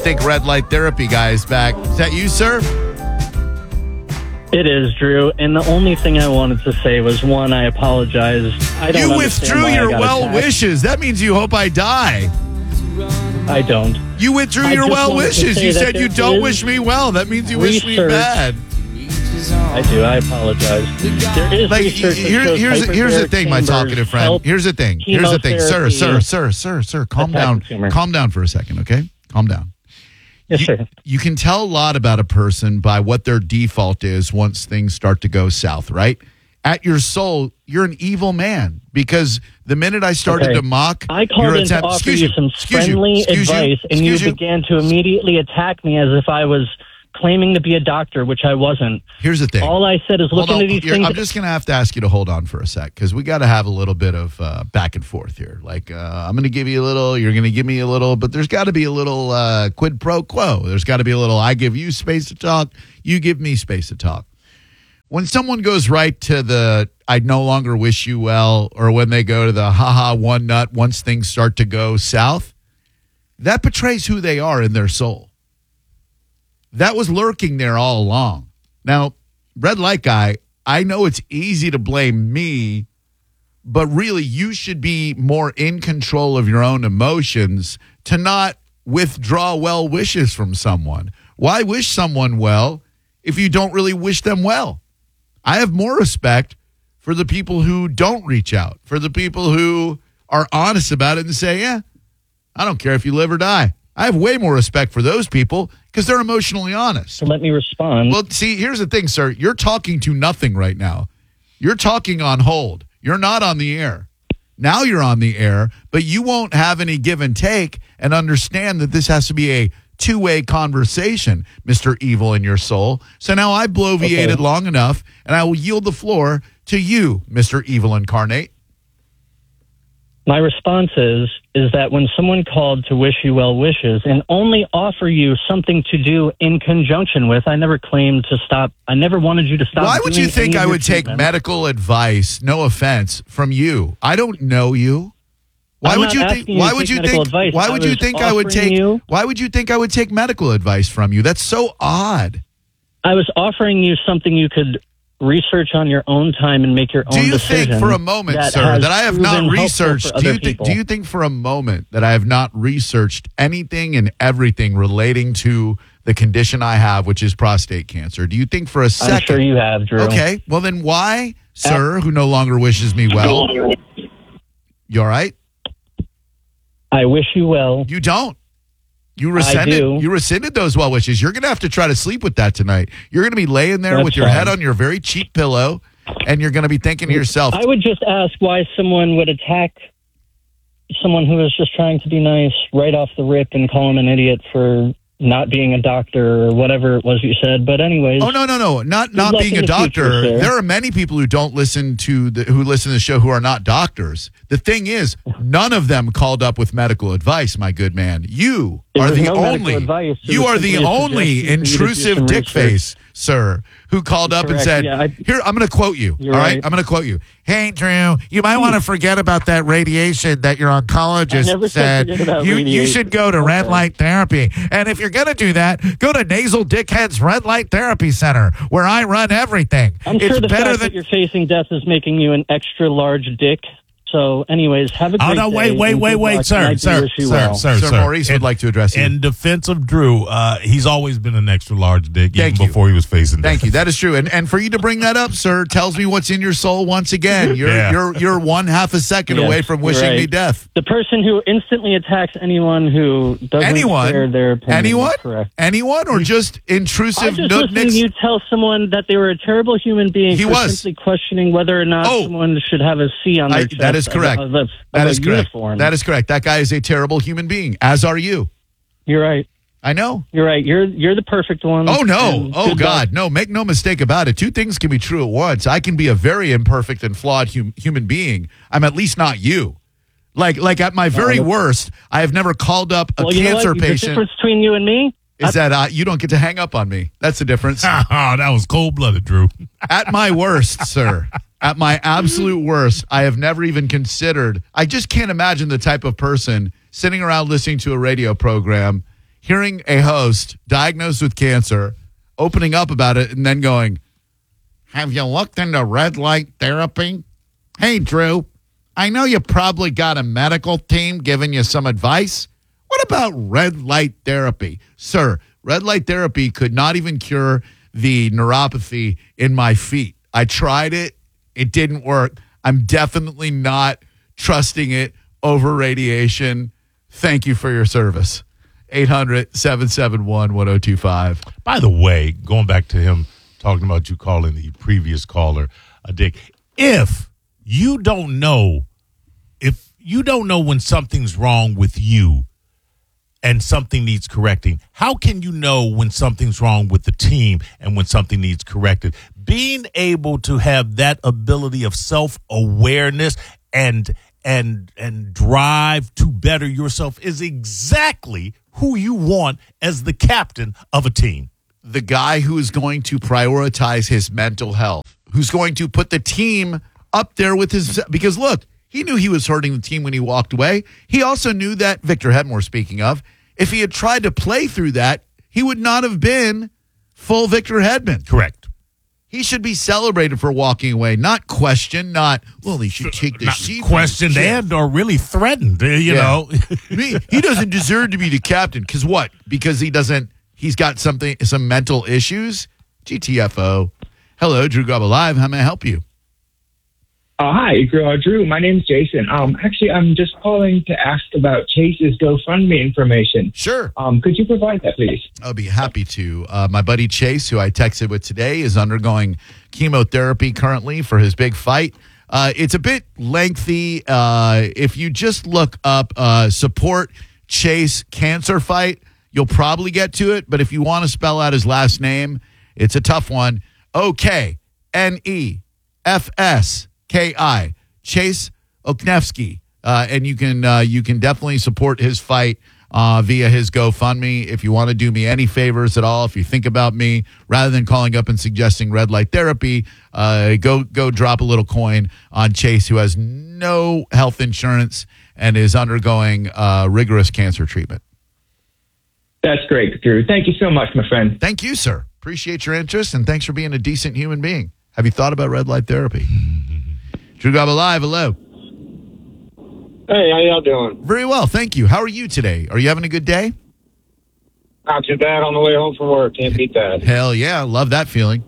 think Red Light Therapy guy is back. Is that you, sir? It is, Drew. And the only thing I wanted to say was, one, I apologize. I don't You withdrew your well wishes. That means you hope I die. I don't. You withdrew I your just well wanted to wishes. say You that said you there don't is wish me well. That means you wish me research. bad. I do. I apologize. There is Like, research that shows here's the hyperbaric thing, my chambers talkative friend. help Here's the thing. Sir. Calm down. tumor. Calm down for a second, okay? Calm down. Yes, sir. You can tell a lot about a person by what their default is once things start to go south, right? At your soul, you're an evil man because the minute I started to mock I called your in attempt, to offer you some friendly advice, and you began to immediately attack me as if I was claiming to be a doctor, which I wasn't. Here's the thing. All I said is look into these things. I'm just going to have to ask you to hold on for a sec because we got to have a little bit of back and forth here. Like, I'm going to give you a little, you're going to give me a little, but there's got to be a little quid pro quo. There's got to be a little, I give you space to talk, you give me space to talk. When someone goes right to the, I no longer wish you well, or when they go to the haha one nut once things start to go south, that betrays who they are in their soul. That was lurking there all along. Now, Red Light Guy, I know it's easy to blame me, but really you should be more in control of your own emotions to not withdraw well wishes from someone. Why wish someone well if you don't really wish them well? I have more respect for the people who don't reach out, for the people who are honest about it and say, yeah, I don't care if you live or die. I have way more respect for those people because they're emotionally honest. So let me respond. Well, see, here's the thing, sir. You're talking to nothing right now. You're talking on hold. You're not on the air. Now you're on the air, but you won't have any give and take and understand that this has to be a two-way conversation, Mr. Evil in your soul. So now I bloviated long enough, and I will yield the floor to you, Mr. Evil Incarnate. My response is that when someone called to wish you well wishes and only offer you something to do in conjunction with, I never claimed to stop. I never wanted you to stop. Why would you think I would take medical advice, no offense, from you? I don't know you. Why would you think I would take medical advice from you? That's so odd. I was offering you something you could research on your own time and make your own decision. Do you think for a moment, sir, that I have not researched, do you think for a moment that I have not researched anything and everything relating to the condition I have, which is prostate cancer? Do you think for a second? I'm sure you have, Drew. Okay, well then why, sir, who no longer wishes me well? You all right? I wish you well. You don't. You rescinded those well wishes. You're going to have to try to sleep with that tonight. You're going to be laying there with your head on your very cheap pillow, and you're going to be thinking to yourself. I would just ask why someone would attack someone who is just trying to be nice right off the rip and call him an idiot for not being a doctor or whatever it was you said. But anyways. Oh, no. Not being a doctor. There are many people who don't listen to who listen to the show who are not doctors. The thing is, none of them called up with medical advice, my good man. You are the only intrusive dick face, sir, who called up and said, here, I'm going to quote you. All right? I'm going to quote you. Hey, Drew, you might want to forget about that radiation that your oncologist said. You should go to Red Light Therapy. And if you're going to do that, go to Nasal Dickhead's Red Light Therapy Center, where I run everything. I'm sure the fact that you're facing death is making you an extra large dick. So, anyways, have a great day. Wait, sir. Maurice would like to address you. In defense of Drew, he's always been an extra large dick, even before he was facing death. Thank you. That is true. And for you to bring that up, sir, tells me what's in your soul once again. You're 1/2 second away from wishing me death. The person who instantly attacks anyone who doesn't share their opinion. Anyone, or just intrusive nudniks? Listening to you tell someone that they were a terrible human being simply questioning whether or not someone should have a C on their chest. That is correct. That is correct. That is correct. That guy is a terrible human being, as are you. You're right. I know. You're right. You're the perfect one. Oh, no. Oh, God. No, make no mistake about it. Two things can be true at once. I can be a very imperfect and flawed human being. I'm at least not you. Like at my very worst, I have never called up a cancer patient. The difference between you and me is that you don't get to hang up on me. That's the difference. That was cold-blooded, Drew. At my worst, sir. At my absolute worst, I have never even considered. I just can't imagine the type of person sitting around listening to a radio program, hearing a host diagnosed with cancer, opening up about it, and then going, have you looked into red light therapy? Hey, Drew, I know you probably got a medical team giving you some advice. What about red light therapy? Sir, red light therapy could not even cure the neuropathy in my feet. I tried it. It didn't work. I'm definitely not trusting it over radiation. Thank you for your service. 800-771-1025. By the way, going back to him talking about you calling the previous caller a dick, if you don't know when something's wrong with you and something needs correcting, how can you know when something's wrong with the team and when something needs corrected? Being able to have that ability of self-awareness and drive to better yourself is exactly who you want as the captain of a team. The guy who is going to prioritize his mental health, who's going to put the team up there with his, because look, he knew he was hurting the team when he walked away. He also knew that, Victor Hedmore speaking of, if he had tried to play through that, he would not have been full Victor Hedman. Correct. He should be celebrated for walking away, not questioned, not, well, he should take the seat. Questioned and or really threatened, you know. He doesn't deserve to be the captain. Because what? Because he's got some mental issues? GTFO. Hello, Drew Garabo Live. How may I help you? Hi, Drew. My name's Jason. Actually, I'm just calling to ask about Chase's GoFundMe information. Sure. Could you provide that, please? I'll be happy to. My buddy Chase, who I texted with today, is undergoing chemotherapy currently for his big fight. It's a bit lengthy. If you just look up support Chase cancer fight, you'll probably get to it. But if you want to spell out his last name, it's a tough one. OKNEFSKI, Chase Oknevsky. And you can definitely support his fight via his GoFundMe. If you want to do me any favors at all, if you think about me, rather than calling up and suggesting red light therapy, go drop a little coin on Chase, who has no health insurance and is undergoing rigorous cancer treatment. That's great, Drew. Thank you so much, my friend. Thank you, sir. Appreciate your interest, and thanks for being a decent human being. Have you thought about red light therapy? Drew Garabo Live, hello. Hey, how y'all doing? Very well, thank you. How are you today? Are you having a good day? Not too bad on the way home from work. Can't beat that. Hell yeah, love that feeling.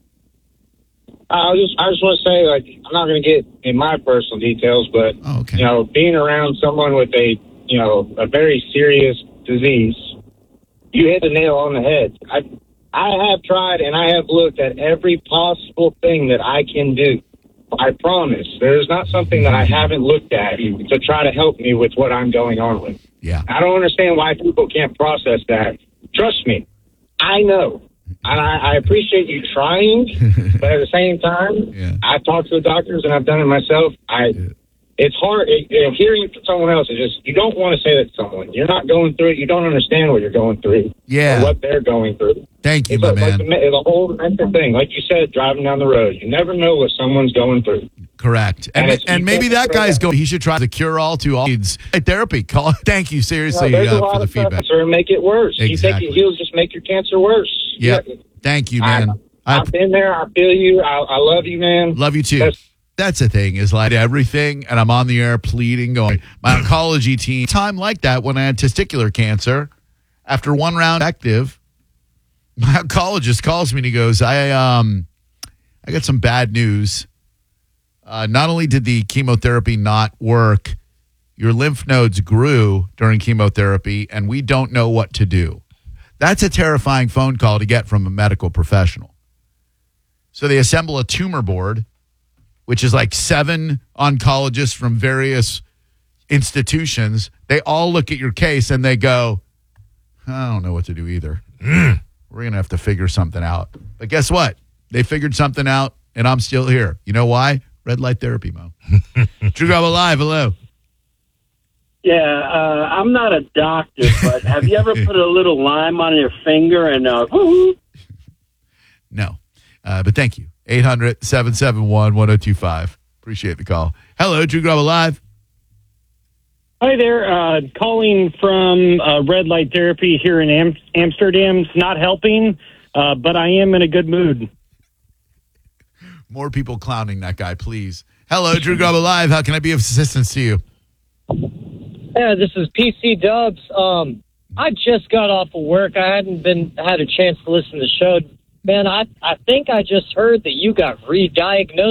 I just want to say, I'm not going to get in my personal details, but being around someone with a very serious disease, you hit the nail on the head. I have tried and I have looked at every possible thing that I can do. I promise there's not something that I haven't looked at to try to help me with what I'm going on with. Yeah. I don't understand why people can't process that. Trust me, I know. And I appreciate you trying, but at the same time, I've talked to the doctors and I've done it myself. It's hard. Hearing it from someone else is just, you don't want to say that to someone. You're not going through it. You don't understand what you're going through. Yeah. Or what they're going through. Thank you, my man. The whole mental thing. Like you said, driving down the road. You never know what someone's going through. Correct. And maybe that guy's going, he should try the cure-all to all needs therapy. Call. Thank you, seriously, for the feedback. Or make it worse. Exactly. You think he'll just make your cancer worse. Yeah. Thank you, man. I've been there. I feel you. I love you, man. Love you, too. That's the thing, is like everything, and I'm on the air pleading, going, my oncology team, time like that when I had testicular cancer, after one round active, my oncologist calls me and he goes, I got some bad news. Not only did the chemotherapy not work, your lymph nodes grew during chemotherapy, and we don't know what to do. That's a terrifying phone call to get from a medical professional. So they assemble a tumor board, which is like 7 oncologists from various institutions. They all look at your case and they go, I don't know what to do either. We're going to have to figure something out. But guess what? They figured something out, and I'm still here. You know why? Red light therapy, Mo. Drew Garabo Live, hello. Yeah, I'm not a doctor, but have you ever put a little lime on your finger and No, but thank you. 800-771-1025. Appreciate the call. Hello, Drew Garabo Live. Hi there. Calling from red light therapy here in Amsterdam. It's not helping, but I am in a good mood. More people clowning that guy, please. Hello, Drew Garabo Live. How can I be of assistance to you? Yeah, this is PC Dubs. I just got off of work. I hadn't had a chance to listen to the show. Man, I think I just heard that you got re-diagnosed